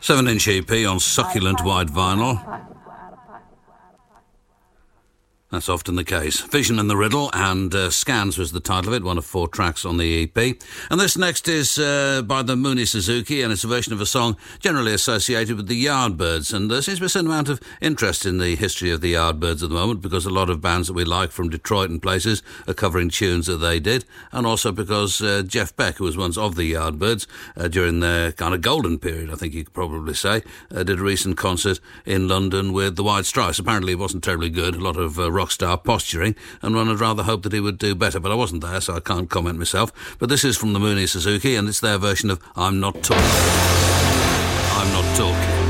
7-inch EP on succulent white vinyl. That's often the case. Vision and the Riddle, and Scans was the title of it, one of 4 tracks on the EP. And this next is by the Mooney Suzuki, and it's a version of a song generally associated with the Yardbirds. And there seems to be a certain amount of interest in the history of the Yardbirds at the moment, because a lot of bands that we like from Detroit and places are covering tunes that they did, and also because Jeff Beck, who was once of the Yardbirds during their kind of golden period, I think you could probably say, did a recent concert in London with the White Stripes. Apparently it wasn't terribly good, a lot of rock star posturing, and one would rather hope that he would do better, but I wasn't there, so I can't comment myself. But this is from the Mooney Suzuki, and it's their version of I'm Not Talking. I'm Not Talking.